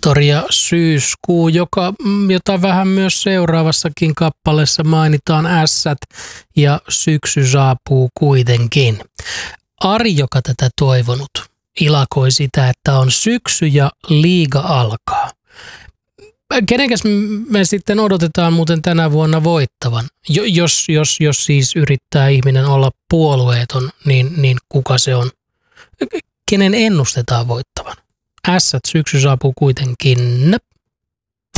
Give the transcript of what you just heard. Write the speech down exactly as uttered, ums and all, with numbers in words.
Victoria syyskuu, joka, jota vähän myös seuraavassakin kappaleessa mainitaan ässät ja syksy saapuu kuitenkin. Ari, joka tätä toivonut, ilakoi sitä, että on syksy ja liiga alkaa. Kenenkäs me sitten odotetaan muuten tänä vuonna voittavan? Jos, jos, jos siis yrittää ihminen olla puolueeton, niin, niin kuka se on? Kenen ennustetaan voittavan? Ässät syksy saapuu kuitenkin.